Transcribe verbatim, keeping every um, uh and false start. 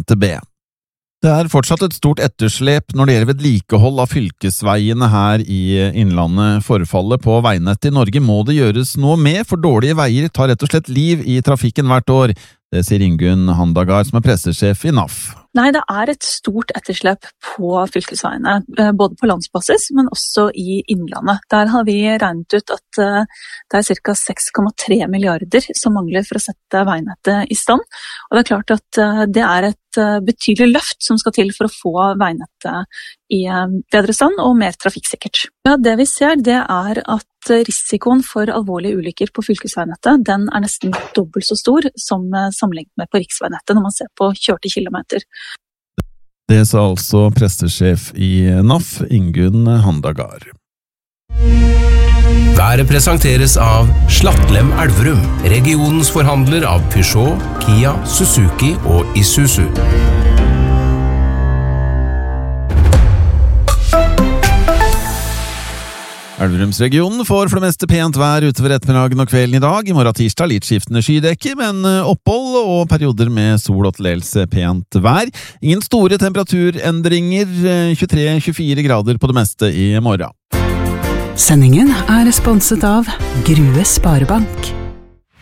N T B. Det er fortsatt et stort etterslep når det gjelder vedlikehold av fylkesveiene her i Innlandet. Forfallet på veinettet i Norge må det gjøres noe med, for dårlige veier tar rett og slett liv i trafikken hvert år. Det sier Ingunn Handagard, som er pressesjef i N A F. Nei, det er et stort etterslep på fylkesveiene, både på landsbasis, men også i Innlandet. Der har vi regnet ut at det er ca. seks komma tre milliarder som mangler for å sette veinettet i stand. Og det er klart at det er et betydelig løft som skal til for å få veinettet i bedre stand og mer trafikksikkert. Ja, det vi ser, det er at risikoen for alvorlige ulykker på fylkesveinettet, den er nesten dobbelt så stor som sammenlignet med på riksveinettet når man ser på kjørte kilometer. Det sa altså pressesjef i N A F, Ingunn Handagard. Været presenteres av Slattlem Elverum, regionens forhandler av Peugeot, Kia, Suzuki og Isuzu. Elverumsregionen får for det meste pent vær utover ettermiddagen og kvelden i dag. I morgen tirsdag litt skiftende skydekke, men opphold og perioder med sol og til dels pent vær. Ingen store temperaturendringer, tjuetre til tjuefire grader på det meste i morgen. Sendingen er sponset av Grue Sparebank.